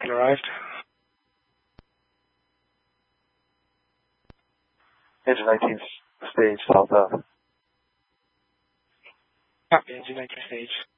Arrived. Engine 19 stage south of. Copy, engine 19 stage.